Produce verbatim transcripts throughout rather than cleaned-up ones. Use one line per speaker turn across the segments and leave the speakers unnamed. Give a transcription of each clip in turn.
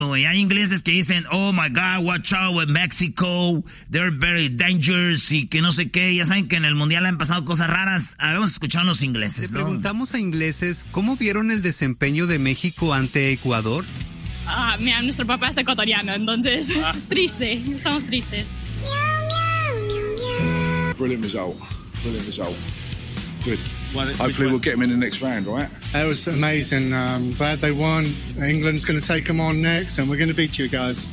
Wey, hay ingleses que dicen, oh my God, watch out with Mexico, they're very dangerous y que no sé qué. Ya saben que en el mundial han pasado cosas raras. Habíamos escuchado a los ingleses,
Le
¿no?
preguntamos a ingleses, ¿cómo vieron el desempeño de México ante Ecuador?
Ah, mira, nuestro papá es ecuatoriano, entonces ah. triste, estamos tristes.
Brilliant result, brilliant result. Good. Hopefully we'll get them in the next round, right?
That was amazing. Um, glad they won. England's going to take them on next, and we're going to beat you guys.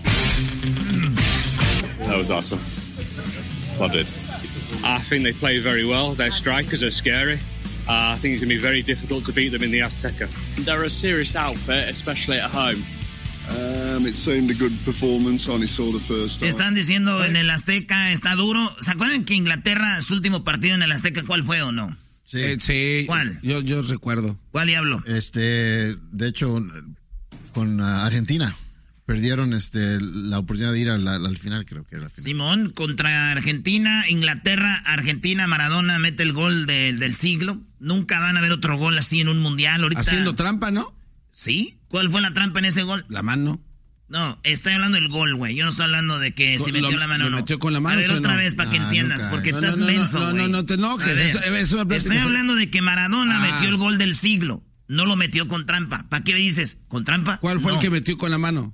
That was awesome. Loved it.
I think they played very well. Their strikers are scary. Uh, I think it's going to be very difficult to beat them in the Azteca.
They're a serious outfit, especially at home.
Um, it seemed a good performance on his sort of first.
Están diciendo en el Azteca está duro. ¿Se acuerdan que Inglaterra, su último partido en el Azteca, cuál fue o no?
Sí, eh, sí.
¿Cuál?
Yo, yo recuerdo.
¿Cuál diablo?
Este, de hecho, con uh, Argentina. Perdieron este, la oportunidad de ir a la, al final, creo que era la final.
Simón, contra Argentina, Inglaterra, Argentina, Maradona mete el gol de, del siglo. Nunca van a ver otro gol así en un mundial. Ahorita...
Haciendo trampa, ¿no?
¿Sí? ¿Cuál fue la trampa en ese gol?
La mano.
No, estoy hablando del gol, güey. Yo no estoy hablando de que si metió
lo,
la mano o no.
metió con la mano.
A ver, otra
no?
vez para
ah,
que entiendas,
nunca.
porque
no,
estás
no, no,
menso,
No, no, no, no te enojes.
Ver,
Esto, es una
estoy hablando de que Maradona ah. metió el gol del siglo. No lo metió con trampa. ¿Para qué dices? ¿Con trampa?
¿Cuál fue
no.
el que metió con la mano?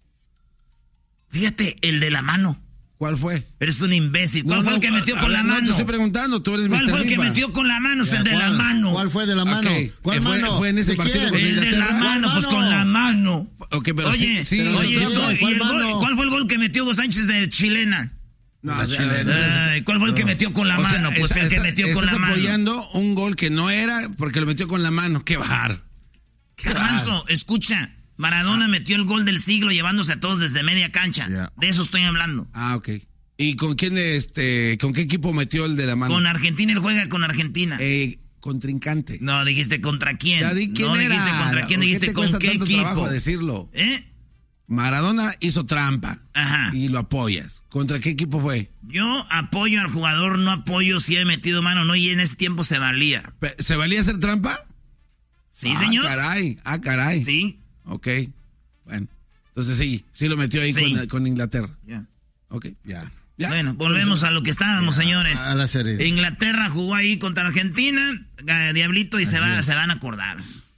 Fíjate, el de la mano.
¿Cuál fue?
Eres un imbécil. ¿Cuál no, fue no, el que metió a, con a, la mano?
No te estoy preguntando, tú eres
¿Cuál
mister
fue el que
Limpa?
metió con la mano? Es el de
¿cuál?
la mano.
¿Cuál fue de la mano? Okay. ¿Cuál
fue,
mano? ¿Fue en ese partido con
el
Inglaterra?
El de la mano, pues con la mano.
Okay, pero
oye,
sí, sí,
oye,
pero
¿cuál,
¿cuál,
el
mano?
gol, ¿cuál fue el gol que metió Hugo Sánchez de chilena?
No, la chilena.
Ay, ¿cuál fue el que metió con la
o
mano?
Sea,
pues
está,
el que
está,
metió con la mano.
Estás apoyando un gol que no era porque lo metió con la mano. ¡Qué bar!
¡Qué Garbanzo, escucha! Maradona ah. metió el gol del siglo llevándose a todos desde media cancha. Yeah. De eso estoy hablando.
Ah, ok. ¿Y con quién, este, con qué equipo metió el de la mano?
Con Argentina, él juega con Argentina.
Eh, contrincante.
No, dijiste contra quién.
Ya di quién
no
era.
dijiste contra quién, dijiste
¿Qué
con qué equipo.
Decirlo?
¿Eh?
Maradona hizo trampa.
Ajá.
Y lo apoyas. ¿Contra qué equipo fue?
Yo apoyo al jugador, no apoyo si he metido mano o no, y en ese tiempo se valía.
¿Se valía hacer trampa?
Sí,
ah,
señor.
Ah, caray, ah, caray.
Sí.
Ok, bueno. Entonces sí, sí lo metió ahí sí. con, con Inglaterra.
Ya. Yeah.
Ok, ya. Ya.
Bueno, volvemos a lo que estábamos, ya, señores.
A la serie.
Inglaterra jugó ahí contra Argentina, Diablito, y se, va, se van a acordar.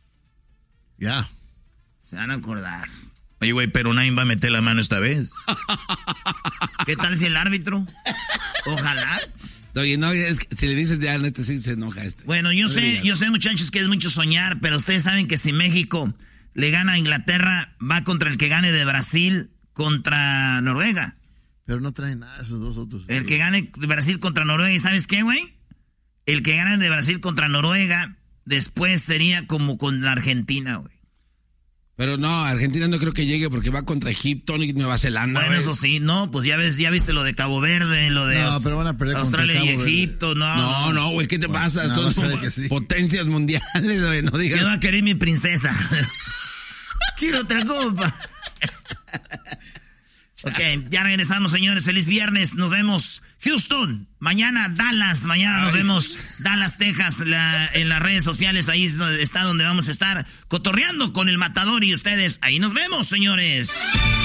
Ya.
Se van a acordar. Oye, güey, pero nadie va a meter la mano esta vez. ¿Qué tal si el árbitro? Ojalá.
Oye, no, es que si le dices ya, neta, sí se enoja este.
Bueno, yo no sé, digas. yo sé, muchachos, que es mucho soñar, pero ustedes saben que si México le gana a Inglaterra, va contra el que gane de Brasil contra Noruega.
Pero no traen nada esos dos otros.
El que gane de Brasil contra Noruega, ¿y sabes qué, güey? El que gane de Brasil contra Noruega, después sería como con la Argentina, güey.
Pero no, Argentina no creo que llegue porque va contra Egipto y Nueva Zelanda.
Bueno,
¿ves?
eso sí, no, pues ya ves, ya viste lo de Cabo Verde, lo de
no, pero van a perder
Australia
contra
y
Cabo
Egipto,
Verde.
no.
No, no, güey, ¿qué te bueno, pasa? Son sí. potencias mundiales, güey, no digas.
Yo no a querer mi princesa. Quiero otra copa. Ok, ya regresamos, señores. Feliz viernes. Nos vemos. Houston. Mañana Dallas. Mañana Ay. nos vemos. Dallas, Texas. La, en las redes sociales. Ahí está donde vamos a estar cotorreando con el Matador y ustedes. Ahí nos vemos, señores.